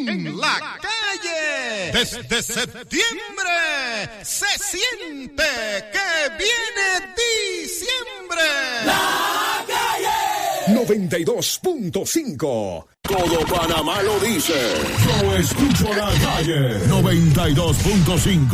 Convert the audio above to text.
en la calle. Desde septiembre se siente que viene diciembre. La calle 92.5. Todo Panamá lo dice. Yo escucho la calle 92.5.